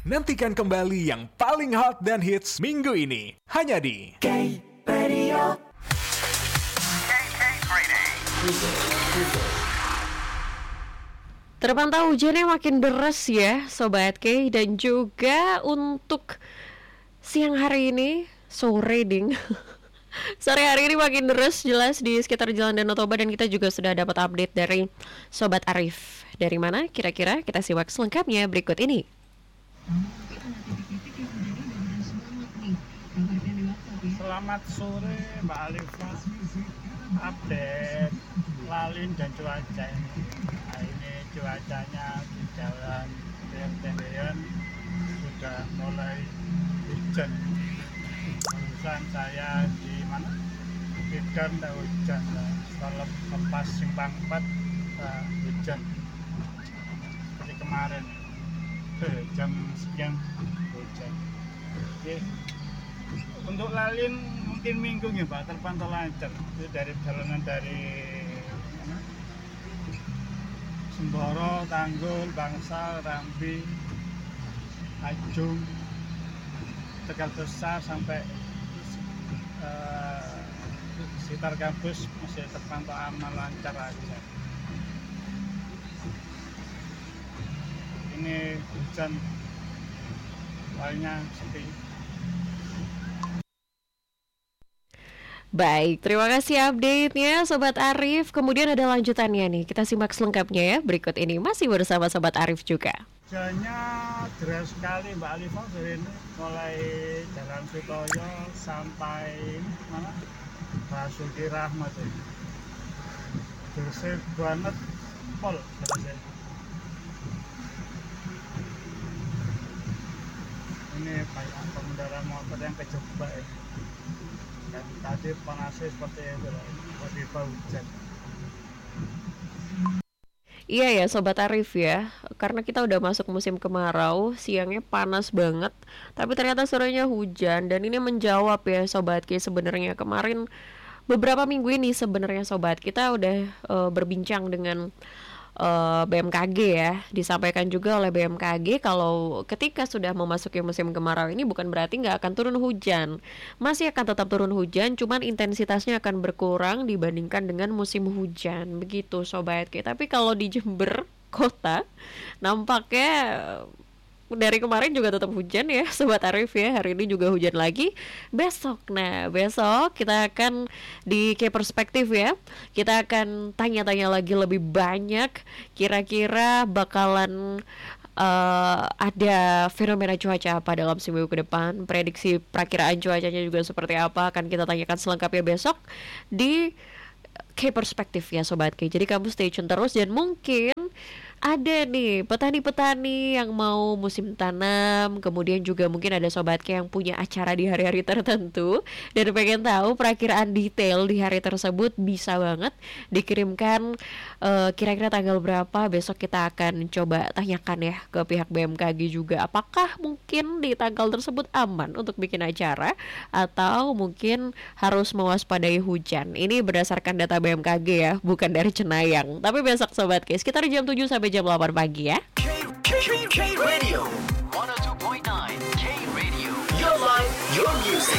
Nantikan kembali yang paling hot dan hits minggu ini. Hanya di K-Radio. Terpantau hujannya makin deras ya Sobat K. Dan juga untuk siang hari ini, sore ding sore hari ini makin deras jelas di sekitar Jalan Danau Toba. Dan kita juga sudah dapat update dari Sobat Arif. Dari mana kira-kira? Kita simak selengkapnya berikut ini. Selamat sore Mbak Alifah. Update lalin dan cuaca ini. Nah, ini cuacanya di jalan Tendean sudah mulai hujan. Barusan saya di mana? Bidan tak hujan. Setelah lepas simpang 4 hujan. Seperti kemarin jam sekian hujan. Oke. Untuk lalin mungkin minggu ya Pak, terpantau lancar. Itu dari perjalanan dari Semboro, Tanggul, Bangsal, Rambi, Ajung, Tegal Besar sampai sekitar kampus masih terpantau aman lancar aja. Ini hujan awalnya sepi. Baik, terima kasih update-nya Sobat Arif. Kemudian ada lanjutannya nih, kita simak selengkapnya ya. Berikut ini masih bersama Sobat Arif juga. Hujannya deras sekali Mbak Alifah hari ini, mulai Jalan Sutoyo sampai mana? Basuki Rahmat ini. Bersih banget, pol bersih. Ini banyak pengendara motor yang kejebak ya. Dan tadi panasnya seperti itu lah, tiba-tiba hujan. Iya ya Sobat Arif ya, karena kita udah masuk musim kemarau, siangnya panas banget, tapi ternyata sorenya hujan. Dan ini menjawab ya Sobat K, sebenarnya kemarin beberapa minggu ini sebenarnya Sobat kita udah berbincang dengan BMKG ya. Disampaikan juga oleh BMKG kalau ketika sudah memasuki musim kemarau ini bukan berarti nggak akan turun hujan. Masih akan tetap turun hujan, cuman intensitasnya akan berkurang dibandingkan dengan musim hujan. Begitu Sobat K. Tapi kalau di Jember kota nampaknya dari kemarin juga tetap hujan ya Sobat Arif ya. Hari ini juga hujan lagi. Besok kita akan di K Perspektif ya. Kita akan tanya-tanya lagi lebih banyak. Kira-kira bakalan ada fenomena cuaca apa dalam seminggu ke depan. Prediksi perakiraan cuacanya juga seperti apa akan kita tanyakan selengkapnya besok di K Perspektif ya Sobat K. Jadi kamu stay tune terus. Dan mungkin ada nih petani-petani yang mau musim tanam, kemudian juga mungkin ada Sobat K yang punya acara di hari-hari tertentu dan pengen tahu perakiraan detail di hari tersebut, bisa banget dikirimkan kira-kira tanggal berapa. Besok kita akan coba tanyakan ya ke pihak BMKG juga, apakah mungkin di tanggal tersebut aman untuk bikin acara atau mungkin harus mewaspadai hujan. Ini berdasarkan data BMKG ya, bukan dari Cenayang. Tapi besok Sobat K sekitar jam 7 sampai jam 8 pagi ya. K-Radio 102.9 K-Radio, your life, your music.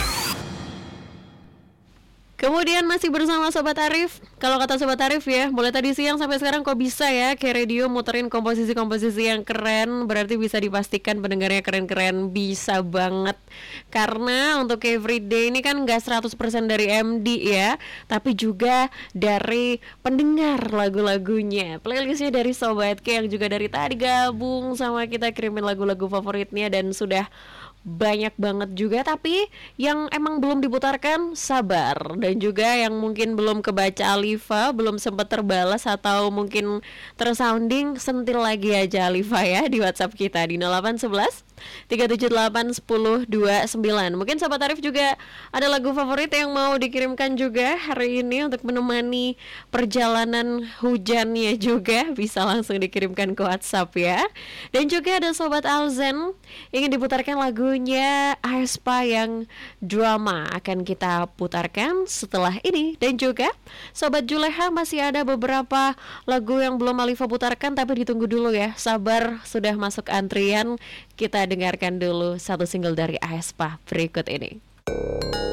Kemudian masih bersama Sobat Arif. Kalau kata Sobat Arif ya, mulai tadi siang sampai sekarang kok bisa ya K-Radio muterin komposisi-komposisi yang keren. Berarti bisa dipastikan pendengarnya keren-keren. Bisa banget. Karena untuk Everyday ini kan gak 100% dari MD ya, tapi juga dari pendengar lagu-lagunya. Playlistnya dari Sobat K yang juga dari tadi gabung sama kita, kirimin lagu-lagu favoritnya. Dan sudah banyak banget juga, tapi yang emang belum diputarkan sabar. Dan juga yang mungkin belum kebaca Alifa, belum sempat terbalas atau mungkin tersounding, sentil lagi aja Alifa ya di WhatsApp kita di 0811 378 10 29. Mungkin Sobat Arif juga ada lagu favorit yang mau dikirimkan juga hari ini untuk menemani perjalanan hujannya juga, bisa langsung dikirimkan ke WhatsApp ya. Dan juga ada Sobat Alzen ingin diputarkan lagunya Aespa yang drama, akan kita putarkan setelah ini. Dan juga Sobat Juleha masih ada beberapa lagu yang belum Alifa putarkan, tapi ditunggu dulu ya, sabar, sudah masuk antrian, kita dengarkan dulu satu single dari aespa berikut ini.